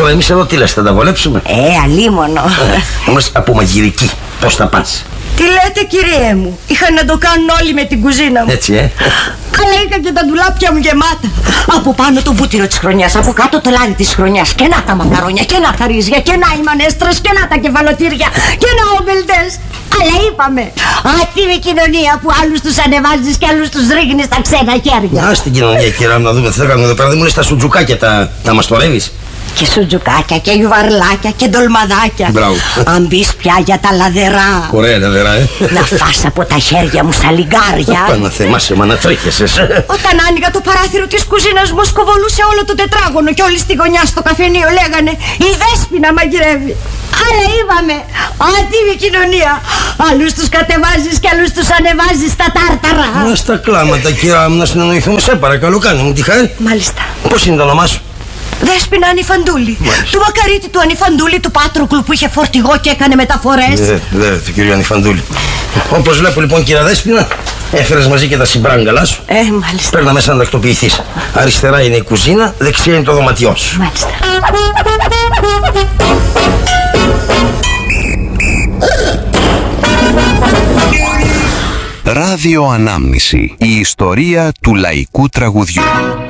Τώρα εμείς εδώ τι λες, θα τα βολέψουμε? Αλίμονο. Όμως από μαγειρική, πώς θα πας? Τι λέτε, κυριέ μου? Είχαν να το κάνουν όλοι με την κουζίνα μου. Έτσι, Αλλά είχα και τα ντουλάπια μου γεμάτα. Από πάνω το βούτυρο της χρονιάς, από κάτω το λάδι της χρονιάς. Και να τα μακαρόνια, και να τα ρύζια, και να οι μανέστρες, και να τα κεφαλοτήρια, και να ομπελτές. Αλλά είπαμε, αυτή η κοινωνία που άλλους τους ανεβάζεις και άλλους τους ρίχνεις στα ξένα χέρια. Α, στην κοινωνία, κυρία μου, να δούμε τι θα κάνουμε εδώ πέρα. Δεν μου λες τα σουτζουκάκια, τα μαστορεύεις? Και σουτζουκάκια και γιουβαρλάκια και ντολμαδάκια. Μπράβο. Αν μπεις πια για τα λαδερά. Ωραία λαδερά, Να φας από τα χέρια μου σαν λιγκάρια. Πάνω θεμάσαι, μα να τρέχεσαι. Όταν άνοιγα το παράθυρο της κουζίνας μου, σκοβολούσε όλο το τετράγωνο και όλοι στη γωνιά στο καφενείο λέγανε «Η Δέσποινα μαγειρεύει». Αλλά είπαμε, άτιμη κοινωνία. Άλλους τους κατεβάζεις και άλλους τους ανεβάζεις στα τάρταρα. Να στα κλάματα, κυρία μου, να συνεννοηθούμε, σε παρακαλώ, κάνε μου τη χάρη. Μάλιστα. Πώς είναι το όνομά σου? Δέσποινα Ανιφαντούλη. Του μακαρίτη του Ανιφαντούλη, του Πάτροκλου που είχε φορτηγό και έκανε μεταφορές. Του κυρίου Ανιφαντούλη. Όπως βλέπω λοιπόν, κυρία Δέσποινα, έφερες μαζί και τα συμπράγκαλά σου. Μάλιστα. Παίρνα μέσα να τακτοποιηθείς. Αριστερά είναι η κουζίνα, δεξιά είναι το δωματιό σου. Μάλιστα. Ράδιο Ανάμνηση. Η ιστορία του λαϊκού τραγουδιού.